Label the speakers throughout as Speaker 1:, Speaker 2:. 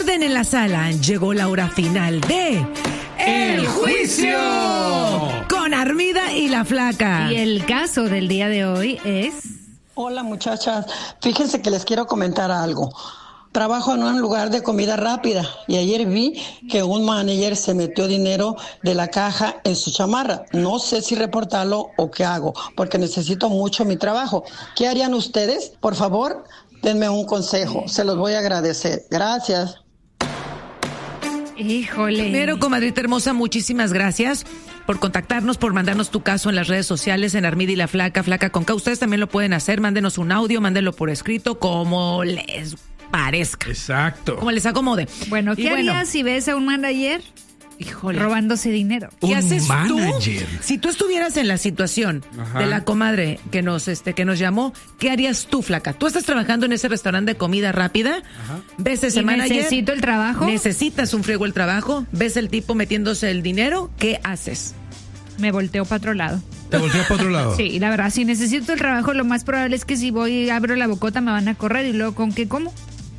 Speaker 1: Orden en la sala, llegó la hora final de
Speaker 2: ¡El Juicio!
Speaker 1: Con Armida y la Flaca.
Speaker 3: Y el caso del día de hoy es...
Speaker 4: Hola muchachas, fíjense que les quiero comentar algo. Trabajo en un lugar de comida rápida y ayer vi que un manager se metió dinero de la caja en su chamarra. No sé si reportarlo o qué hago, porque necesito mucho mi trabajo. ¿Qué harían ustedes? Por favor, denme un consejo, se los voy a agradecer. Gracias.
Speaker 3: Híjole.
Speaker 1: Primero, comadrita hermosa, muchísimas gracias por contactarnos, por mandarnos tu caso en las redes sociales, en Armida y la Flaca, Flaca con K. Ustedes también lo pueden hacer, mándenos un audio, mándenlo por escrito, como les parezca.
Speaker 2: Exacto.
Speaker 1: Como les acomode.
Speaker 3: Bueno, ¿qué harías si ves a un manager robándose dinero?
Speaker 1: ¿Qué haces
Speaker 2: manager?
Speaker 1: tú? Si tú estuvieras en la situación de la comadre que nos llamó, ¿qué harías tú, Flaca? Tú estás trabajando en ese restaurante de comida rápida, ves ese manager.
Speaker 3: ¿Necesito el trabajo?
Speaker 1: Necesitas un friego el trabajo, ves el tipo metiéndose el dinero, ¿qué haces?
Speaker 3: Me volteo para otro lado.
Speaker 2: ¿Te volteas para otro lado?
Speaker 3: Sí, la verdad, si necesito el trabajo, lo más probable es que si voy y abro la bocota me van a correr y luego ¿con qué como?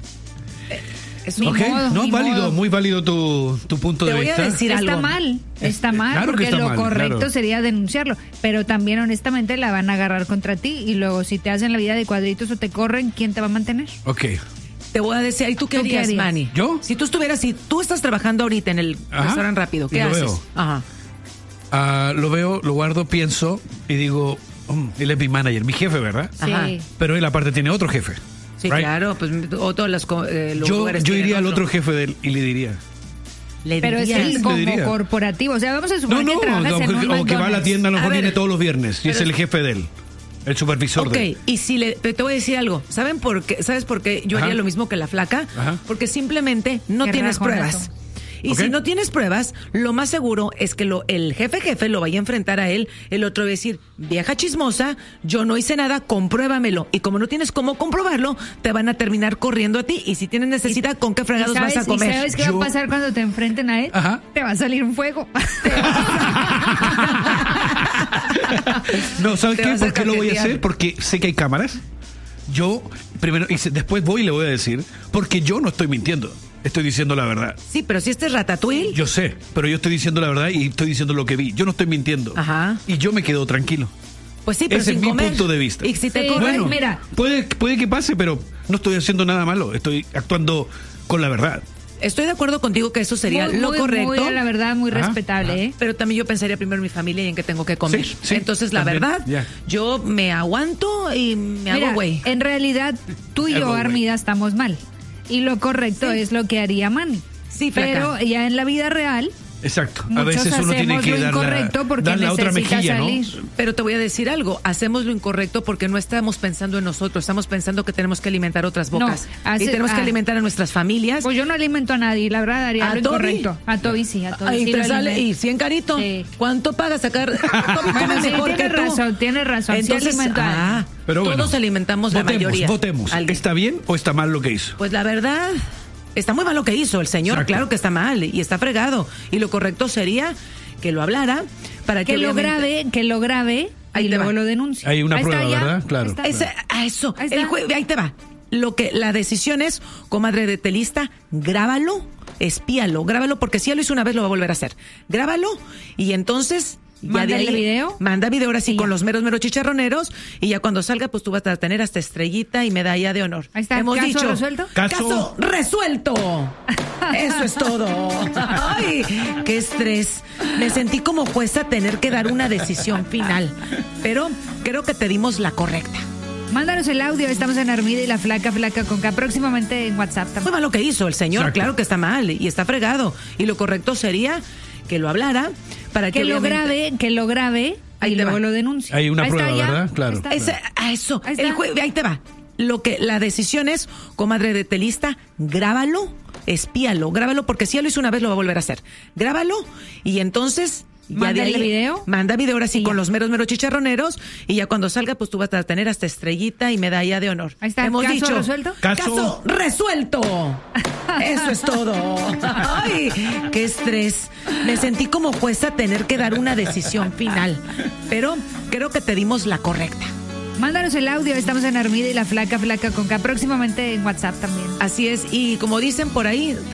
Speaker 2: Muy válido tu punto de vista.
Speaker 1: Te voy a decir algo.
Speaker 3: Está mal,
Speaker 2: claro
Speaker 3: porque
Speaker 2: que está
Speaker 3: lo
Speaker 2: mal,
Speaker 3: correcto
Speaker 2: claro.
Speaker 3: sería denunciarlo, pero también honestamente la van a agarrar contra ti y luego si te hacen la vida de cuadritos o te corren, ¿quién te va a mantener?
Speaker 2: Ok.
Speaker 1: Te voy a decir, ¿y tú qué harías, Manny?
Speaker 2: ¿Yo?
Speaker 1: Si tú estás trabajando ahorita en el restaurante rápido, ¿qué
Speaker 2: y lo
Speaker 1: haces?
Speaker 2: veo.
Speaker 1: Ajá.
Speaker 2: Lo veo, lo guardo, pienso y digo, él es mi manager, mi jefe, ¿verdad?
Speaker 3: Sí.
Speaker 1: Ajá.
Speaker 2: Pero él aparte tiene otro jefe.
Speaker 1: Sí,
Speaker 2: right?
Speaker 1: claro, pues o todos los lugares
Speaker 2: Yo
Speaker 1: tienen
Speaker 2: iría al otro jefe de él y le diría.
Speaker 3: Pero es
Speaker 1: dirías.
Speaker 3: el como
Speaker 2: diría.
Speaker 3: corporativo, o sea, vamos a suponer que trabajas en un
Speaker 2: o que va a la
Speaker 3: McDonald's.
Speaker 2: tienda, a lo mejor
Speaker 1: A ver,
Speaker 2: viene todos los viernes y es
Speaker 1: pero-
Speaker 2: el jefe de él, el supervisor de él.
Speaker 1: Ok, y si pero te voy a decir algo. ¿Saben por qué? ¿Sabes por qué yo
Speaker 2: Ajá.
Speaker 1: haría lo mismo que la Flaca?
Speaker 2: Ajá.
Speaker 1: Porque simplemente no
Speaker 3: Qué
Speaker 1: tienes
Speaker 3: rajonazo.
Speaker 1: pruebas. Y
Speaker 2: Ok.
Speaker 1: si no tienes pruebas, lo más seguro es que el jefe lo vaya a enfrentar a él, el otro va a decir, vieja chismosa, yo no hice nada, compruébamelo. Y como no tienes cómo comprobarlo, te van a terminar corriendo a ti. Y si tienes necesidad, ¿con qué fregados vas a comer?
Speaker 3: ¿Y sabes qué va a pasar cuando te enfrenten a él?
Speaker 2: Ajá.
Speaker 3: Te va a salir un fuego.
Speaker 2: No, ¿sabes
Speaker 1: Te
Speaker 2: qué?
Speaker 1: vas a
Speaker 2: ¿Por qué lo voy a
Speaker 1: cajetear.
Speaker 2: hacer? Porque sé que hay cámaras. Yo, primero, después voy y le voy a decir, porque yo no estoy mintiendo. Estoy diciendo la verdad.
Speaker 1: Sí, pero si este es Ratatouille.
Speaker 2: Yo sé, pero yo estoy diciendo la verdad y estoy diciendo lo que vi. Yo no estoy mintiendo.
Speaker 1: Ajá.
Speaker 2: Y yo me quedo tranquilo.
Speaker 1: Pues sí, pero
Speaker 2: Ese
Speaker 1: sin
Speaker 2: es mi
Speaker 1: comer.
Speaker 2: punto de vista.
Speaker 1: Y si te
Speaker 3: Sí,
Speaker 1: corren,
Speaker 3: bueno,
Speaker 2: Bueno,
Speaker 3: mira.
Speaker 2: puede que pase, pero no estoy haciendo nada malo. Estoy actuando con la verdad.
Speaker 1: estoy de acuerdo contigo que eso sería lo correcto.
Speaker 3: Muy, la verdad, muy
Speaker 2: Ajá,
Speaker 3: respetable, ¿eh?
Speaker 1: Pero también yo pensaría primero en mi familia y en qué tengo que comer.
Speaker 2: Sí, sí,
Speaker 1: Entonces, la
Speaker 2: también,
Speaker 1: verdad,
Speaker 2: ya.
Speaker 1: yo me aguanto y me
Speaker 3: Mira,
Speaker 1: hago güey.
Speaker 3: en realidad, tú y
Speaker 2: Hago
Speaker 3: yo,
Speaker 2: güey.
Speaker 3: Armida, estamos mal. Y lo correcto es lo que haría Manny.
Speaker 1: Sí, Flaca.
Speaker 3: Pero ya en la vida real,
Speaker 2: Exacto. A
Speaker 3: muchos
Speaker 2: veces uno tiene
Speaker 3: hacemos
Speaker 2: que
Speaker 3: lo incorrecto porque
Speaker 2: dar la otra
Speaker 3: necesita
Speaker 2: mejilla,
Speaker 3: salir.
Speaker 2: ¿no?
Speaker 1: Pero te voy a decir algo, hacemos lo incorrecto porque no estamos pensando en nosotros, estamos pensando que tenemos que alimentar otras bocas. Y tenemos que alimentar a nuestras familias.
Speaker 3: Pues yo no alimento a nadie, la verdad haría
Speaker 1: ¿A
Speaker 3: lo
Speaker 1: Toby?
Speaker 3: incorrecto. A Toby sí, a Toby
Speaker 1: Ahí
Speaker 3: sí
Speaker 1: te
Speaker 3: lo
Speaker 1: sale,
Speaker 3: alimento.
Speaker 1: y 100 carito.
Speaker 3: Sí.
Speaker 1: ¿Cuánto pagas sacar? Toby come
Speaker 3: Bueno, sí,
Speaker 1: mejor que
Speaker 3: tienes
Speaker 1: tú.
Speaker 3: razón, tienes razón. Sí
Speaker 1: Entonces,
Speaker 3: alimento a alguien.
Speaker 2: Pero bueno,
Speaker 1: todos alimentamos la mayoría.
Speaker 2: Votemos.
Speaker 1: Alguien.
Speaker 2: ¿Está bien o está mal lo que hizo?
Speaker 1: Pues la verdad, está muy mal lo que hizo el señor,
Speaker 2: Exacto.
Speaker 1: claro que está mal y está fregado. Y lo correcto sería que lo hablara para que
Speaker 3: Que lo grabe
Speaker 1: Ahí
Speaker 3: y
Speaker 1: te
Speaker 3: luego
Speaker 1: va.
Speaker 3: lo denuncie.
Speaker 2: Hay una
Speaker 3: Ahí está,
Speaker 2: prueba,
Speaker 3: ya.
Speaker 2: ¿verdad? Claro.
Speaker 3: Ahí está.
Speaker 1: Eso,
Speaker 3: Ahí está.
Speaker 1: ahí te va. La decisión es, comadre de telista, grábalo, espíalo, grábalo, porque si ya lo hizo una vez lo va a volver a hacer. Grábalo y entonces ya
Speaker 3: Mándale
Speaker 1: de ahí,
Speaker 3: video.
Speaker 1: manda video ahora sí
Speaker 3: Y
Speaker 1: con
Speaker 3: ya.
Speaker 1: los meros chicharroneros y ya cuando salga pues tú vas a tener hasta estrellita y medalla de honor.
Speaker 3: Ahí está,
Speaker 1: Hemos
Speaker 3: ¿caso
Speaker 1: dicho,
Speaker 3: resuelto?
Speaker 1: Caso resuelto. Eso es todo. Ay, qué estrés. Me sentí como jueza tener que dar una decisión final, pero creo que te dimos la correcta.
Speaker 3: Mándanos el audio, estamos en Armida y la Flaca con K, próximamente en WhatsApp
Speaker 1: Muy
Speaker 3: también.
Speaker 1: mal lo que hizo el señor,
Speaker 2: Exacto.
Speaker 1: claro que está mal y está fregado. Y lo correcto sería que lo hablara para que
Speaker 3: Que lo
Speaker 1: obviamente-
Speaker 3: grabe
Speaker 1: Ahí
Speaker 3: y
Speaker 1: te
Speaker 3: luego
Speaker 1: va.
Speaker 3: lo denuncie.
Speaker 2: Hay una
Speaker 3: Ahí está,
Speaker 2: prueba,
Speaker 3: ya.
Speaker 2: ¿verdad? Claro.
Speaker 3: Ahí está.
Speaker 1: Eso,
Speaker 3: Ahí está.
Speaker 1: ahí te va. La decisión es, comadre de telista, grábalo, espíalo, grábalo, porque si ya lo hizo una vez lo va a volver a hacer. Grábalo y entonces ya de
Speaker 3: Mándale
Speaker 1: ahí
Speaker 3: video.
Speaker 1: manda video ahora sí
Speaker 3: Y
Speaker 1: con
Speaker 3: ya.
Speaker 1: los meros chicharroneros y ya cuando salga pues tú vas a tener hasta estrellita y medalla de honor.
Speaker 3: Ahí está,
Speaker 1: Hemos
Speaker 3: ¿caso
Speaker 1: dicho,
Speaker 3: resuelto?
Speaker 1: Caso resuelto. Eso es todo. Ay, qué estrés. Me sentí como jueza tener que dar una decisión final, pero creo que te dimos la correcta.
Speaker 3: Mándanos el audio, estamos en Armida y la Flaca con K, próximamente en WhatsApp también.
Speaker 1: Así es, y como dicen por ahí,